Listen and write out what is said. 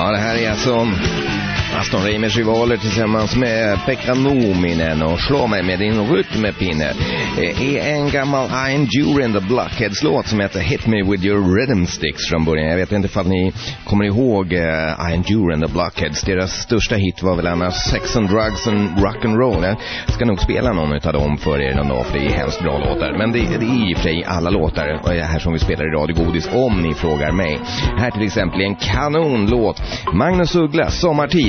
Ja, det här är alltså Aston Reimers rivaler tillsammans med Pekka Numminen och Slå mig med din rytmepinne är en gammal I Endure in the Blockheads låt som heter Hit Me With Your Rhythm Sticks från början. Jag vet inte ifall ni kommer ihåg I Endure in the Blockheads. Deras största hit var väl annars Sex and Drugs and Rock'n'Roll. Jag ska nog spela någon av dem för er någon dag, för det är hemskt bra låtar. Men det är i och för sig alla låtar och här som vi spelar i Radio Godis om ni frågar mig. Här till exempel en kanonlåt. Magnus Uggla, Sommartid.